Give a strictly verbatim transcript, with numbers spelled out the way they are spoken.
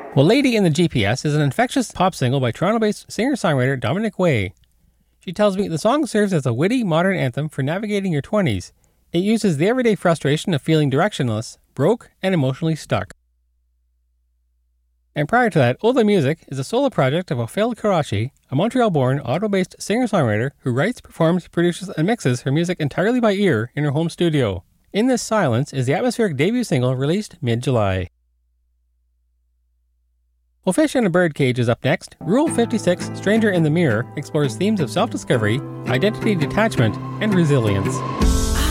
Well, Lady in the G P S is an infectious pop single by Toronto-based singer-songwriter Dominic Way. She tells me the song serves as a witty, modern anthem for navigating your twenties. It uses the everyday frustration of feeling directionless, broke, and emotionally stuck. And prior to that, Old Music is a solo project of Ophélie Karachi, a Montreal-born, Ottawa-based singer-songwriter who writes, performs, produces, and mixes her music entirely by ear in her home studio. In This Silence is the atmospheric debut single released mid-July. Well, Fish in a Birdcage is up next. Rule fifty-six, Stranger in the Mirror, explores themes of self-discovery, identity detachment, and resilience.